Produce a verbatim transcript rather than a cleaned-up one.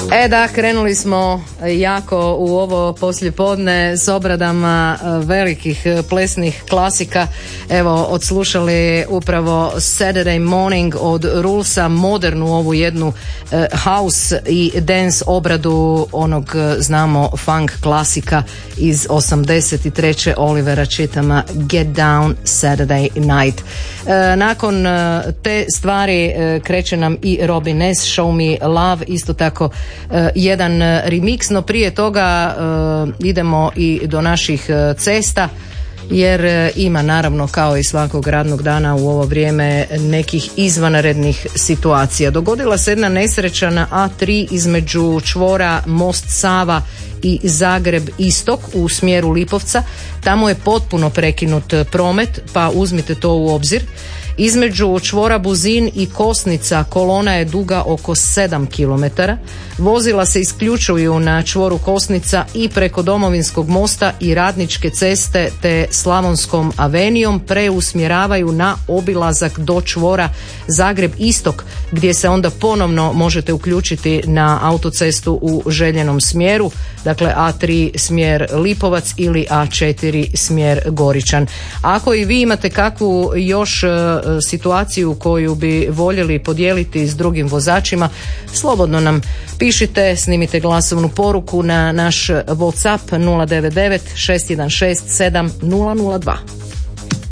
E da, krenuli smo jako u ovo poslijepodne s obradama velikih plesnih klasika. Evo, odslušali upravo Saturday Morning od Rulesa, modernu ovu jednu house i dance obradu onog, znamo, funk klasika iz osamdeset treće Olivera Chithama, Get Down Saturday Night. Nakon te stvari kreće nam i Robin S, Show Me Love, isto tako jedan remix, no prije toga idemo i do naših cesta, jer ima naravno kao i svakog radnog dana u ovo vrijeme nekih izvanrednih situacija. Dogodila se jedna nesreća na A tri između čvora Most Sava i Zagreb Istok u smjeru Lipovca. Tamo je potpuno prekinut promet, pa uzmite to u obzir. Između čvora Buzin i Kosnica kolona je duga oko sedam kilometara. Vozila se isključuju na čvoru Kosnica i preko Domovinskog mosta i Radničke ceste te Slavonskom avenijom preusmjeravaju na obilazak do čvora Zagreb Istok, gdje se onda ponovno možete uključiti na autocestu u željenom smjeru, dakle A tri smjer Lipovac ili A četiri smjer Goričan. Ako i vi imate kakvu još situaciju koju bi voljeli podijeliti s drugim vozačima, slobodno nam pišite, snimite glasovnu poruku na naš WhatsApp nula devet devet šest jedan šest sedam nula nula dva.